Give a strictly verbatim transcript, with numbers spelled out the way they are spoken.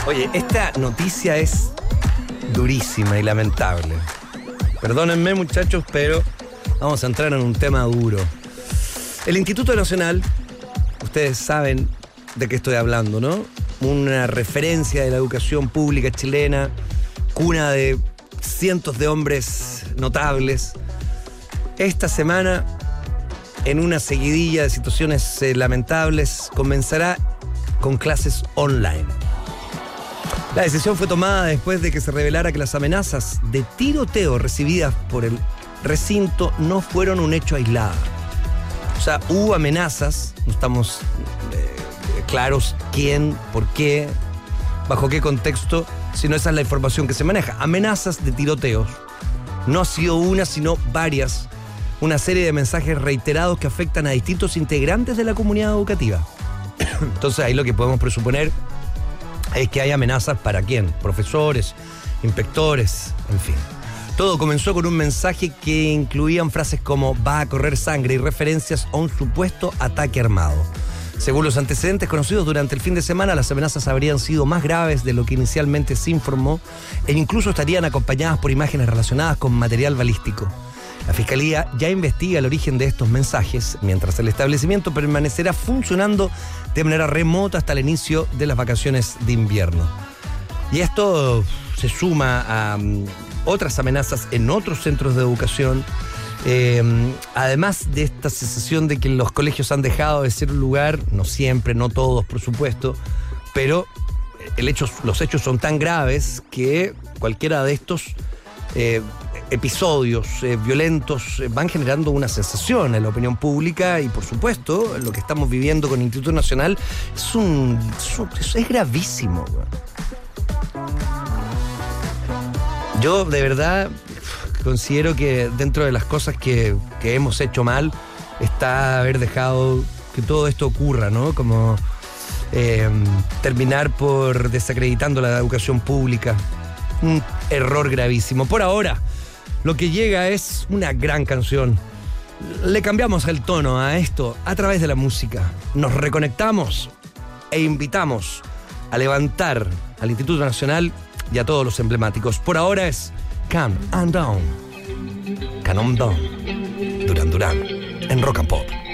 Oye, esta noticia es durísima y lamentable. Perdónenme, muchachos, pero vamos a entrar en un tema duro. El Instituto Nacional, ustedes saben de qué estoy hablando, ¿no? Una referencia de la educación pública chilena, cuna de cientos de hombres notables. Esta semana, en una seguidilla de situaciones eh, lamentables, comenzará con clases online. La decisión fue tomada después de que se revelara que las amenazas de tiroteo recibidas por el recinto no fueron un hecho aislado. O sea, hubo amenazas, no estamos eh, claros quién, por qué, bajo qué contexto, sino esa es la información que se maneja. Amenazas de tiroteos. No ha sido una, sino varias. Una serie de mensajes reiterados que afectan a distintos integrantes de la comunidad educativa. Entonces ahí lo que podemos presuponer es que hay amenazas para quién, profesores, inspectores, en fin. Todo comenzó con un mensaje que incluían frases como va a correr sangre y referencias a un supuesto ataque armado. Según los antecedentes conocidos durante el fin de semana, las amenazas habrían sido más graves de lo que inicialmente se informó e incluso estarían acompañadas por imágenes relacionadas con material balístico. La Fiscalía ya investiga el origen de estos mensajes, mientras el establecimiento permanecerá funcionando de manera remota hasta el inicio de las vacaciones de invierno. Y esto se suma a um, otras amenazas en otros centros de educación, eh, además de esta sensación de que los colegios han dejado de ser un lugar, no siempre, no todos, por supuesto, pero el hecho, los hechos son tan graves que cualquiera de estos eh, episodios eh, violentos eh, van generando una sensación en la opinión pública y, por supuesto, lo que estamos viviendo con el Instituto Nacional es un es, un, es gravísimo. Yo, de verdad, considero que dentro de las cosas que, que hemos hecho mal está haber dejado que todo esto ocurra, ¿no? Como eh, terminar por desacreditando la educación pública. Un error gravísimo. Por ahora, lo que llega es una gran canción. Le cambiamos el tono a esto a través de la música. Nos reconectamos e invitamos a levantar al Instituto Nacional y a todos los emblemáticos. Por ahora es Calm and Down. Calm and Down. Duran Duran en Rock and Pop.